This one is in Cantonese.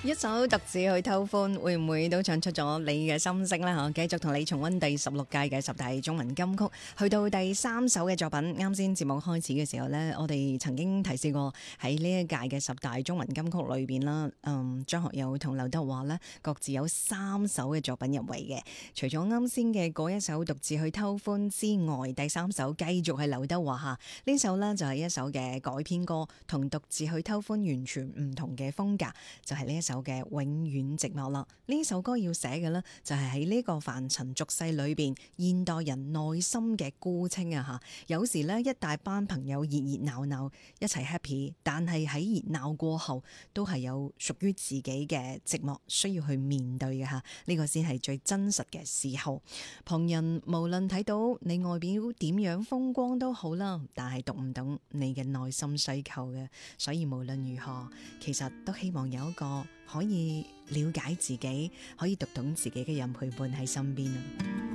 一首獨自去偷歡，會唔會都唱出咗你嘅心聲呢？繼續同你重溫第16屆嘅10大中文金曲，去到第3首嘅作品。啱先節目開始嘅時候呢，我哋曾經提示過喺呢一屆嘅10大中文金曲裏邊啦，張學友同劉德華呢各自有3首嘅作品入圍嘅。除咗啱先嘅嗰一首獨自去偷歡之外，第3首繼續係劉德華吓，呢首呢就係一首嘅改編歌，同獨自去偷歡完全唔同嘅風格，就係呢一首嘅永遠寂寞啦。呢首歌要寫嘅呢，就係喺呢個凡塵俗世裏邊現代人內心嘅孤清啊吓。有時呢，一大班朋友熱熱鬧鬧一齊 happy， 但係喺熱鬧過後都係有屬於自己嘅寂寞需要去面對嘅吓。呢個先係最真實嘅時候。旁人無論睇到你外表點樣風光都好啦，但係讀唔懂你嘅內心需求嘅。所以無論如何，其實都希望有一個可以了解自己，可以讀懂自己嘅人陪伴喺身邊啊。